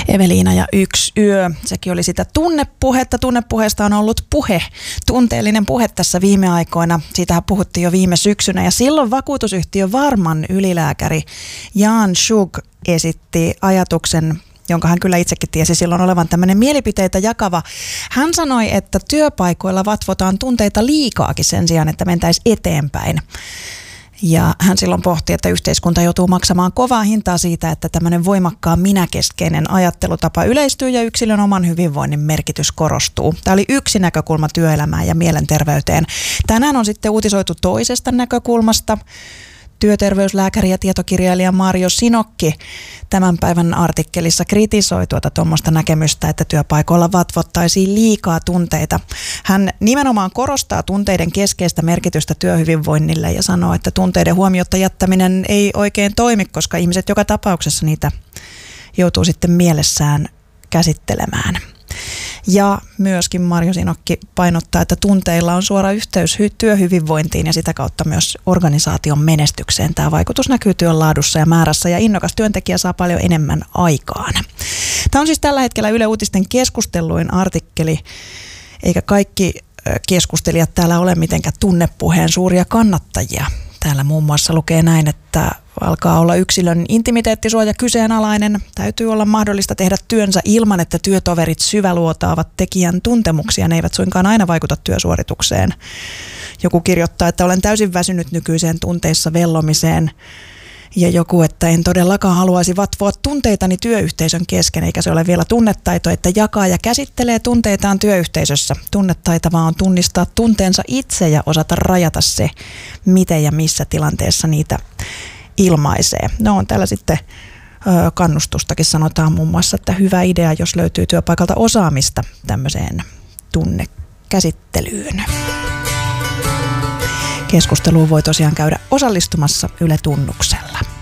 Eveliina ja yksi yö. Sekin oli sitä tunnepuhetta. Tunnepuheesta on ollut tunteellinen puhe tässä viime aikoina. Siitähän puhuttiin jo viime syksynä ja silloin vakuutusyhtiö Varman ylilääkäri Jan Schug esitti ajatuksen, jonka hän kyllä itsekin tiesi silloin olevan tämmöinen mielipiteitä jakava. Hän sanoi, että työpaikoilla vatvotaan tunteita liikaakin sen sijaan, että mentäisiin eteenpäin. Ja hän silloin pohti, että yhteiskunta joutuu maksamaan kovaa hintaa siitä, että tämmöinen voimakkaan minäkeskeinen ajattelutapa yleistyy ja yksilön oman hyvinvoinnin merkitys korostuu. Tämä oli yksi näkökulma työelämään ja mielenterveyteen. Tänään on sitten uutisoitu toisesta näkökulmasta. Työterveyslääkäri ja tietokirjailija Marjo Sinokki tämän päivän artikkelissa kritisoi tuommoista näkemystä, että työpaikoilla vatvottaisiin liikaa tunteita. Hän nimenomaan korostaa tunteiden keskeistä merkitystä työhyvinvoinnille ja sanoo, että tunteiden huomiotta jättäminen ei oikein toimi, koska ihmiset joka tapauksessa niitä joutuu sitten mielessään käsittelemään. Ja myöskin Marjo Sinokki painottaa, että tunteilla on suora yhteys työhyvinvointiin ja sitä kautta myös organisaation menestykseen. Tämä vaikutus näkyy työn laadussa ja määrässä ja innokas työntekijä saa paljon enemmän aikaan. Tämä on siis tällä hetkellä Yle Uutisten keskustelluin artikkeli, eikä kaikki keskustelijat täällä ole mitenkään tunnepuheen suuria kannattajia. Täällä muun muassa lukee näin, että alkaa olla yksilön intimiteettisuoja kyseenalainen. Täytyy olla mahdollista tehdä työnsä ilman, että työtoverit syväluotaavat tekijän tuntemuksia. Ne eivät suinkaan aina vaikuta työsuoritukseen. Joku kirjoittaa, että olen täysin väsynyt nykyiseen tunteissa vellomiseen. Ja joku, että en todellakaan haluaisi vatvoa tunteitani työyhteisön kesken, eikä se ole vielä tunnetaito, että jakaa ja käsittelee tunteitaan työyhteisössä. Tunnetaitavaa on tunnistaa tunteensa itse ja osata rajata se, miten ja missä tilanteessa niitä ilmaisee. No on täällä sitten kannustustakin sanotaan muun muassa, että hyvä idea, jos löytyy työpaikalta osaamista tämmöiseen tunnekäsittelyyn. Keskusteluun voi tosiaan käydä osallistumassa Yle Tunnuksella.